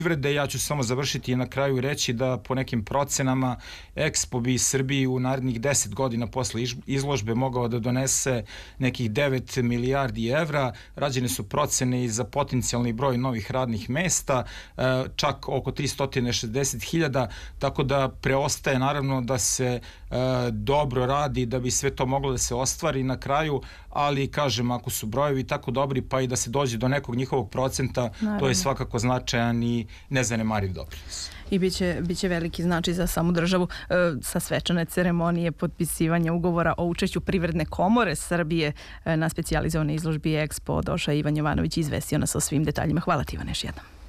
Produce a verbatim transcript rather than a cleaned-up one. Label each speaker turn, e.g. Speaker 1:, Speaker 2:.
Speaker 1: privrede. Ja ću samo završiti i na kraju reći da po nekim procenama Expo bi Srbiji u narednih deset godina posle izložbe mogao da donese nekih devet milijardi evra. Rađene su procene i za potencijalni broj novih radnih mesta, čak oko tristo šezdeset hiljada, tako da preostaje naravno da se dobro radi da bi sve to moglo da se ostvari na kraju, ali kažem, ako su brojevi tako dobri pa i da se dođe do nekog njihovog procenta, naravno, to je svakako značajan i nezanemariv doprinos.
Speaker 2: I biće, biće veliki značaj za samu državu. E, sa svečane ceremonije potpisivanja ugovora o učešću Privredne komore Srbije e, na specijalizovanoj izložbi Expo došao Ivan Jovanović i izvestio nas o svim detaljima. Hvala ti, Ivan, još jednom.